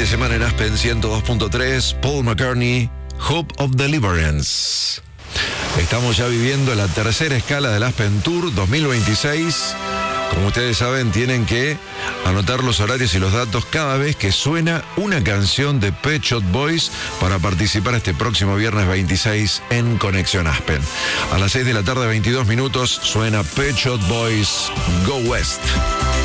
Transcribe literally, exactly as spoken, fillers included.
de semana en Aspen ciento dos punto tres, Paul McCartney, Hope of Deliverance. Estamos ya viviendo la tercera escala del Aspen Tour dos mil veintiséis. Como ustedes saben, tienen que anotar los horarios y los datos cada vez que suena una canción de Pet Shop Boys para participar este próximo viernes veintiséis en Conexión Aspen. A las seis de la tarde, veintidós minutos, suena Pet Shop Boys Go West.